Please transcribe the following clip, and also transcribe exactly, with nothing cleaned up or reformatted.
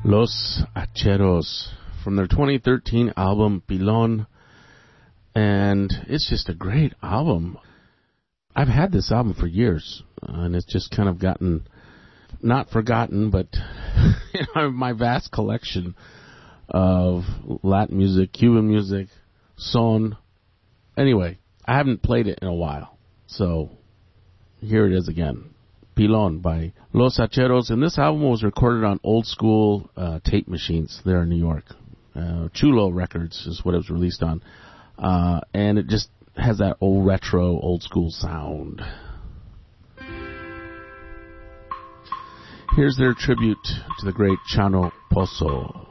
Los Hacheros from their twenty thirteen album Pilon, and it's just a great album. I've had this album for years, uh, and it's just kind of gotten, not forgotten, but you know, my vast collection of Latin music, Cuban music, son. Anyway, I haven't played it in a while, so here it is again. Pilon by Los Hacheros, and this album was recorded on old school uh, tape machines there in New York. Uh, Chulo Records is what it was released on, uh, and it just has that old retro, old school sound. Here's their tribute to the great Chano Pozo.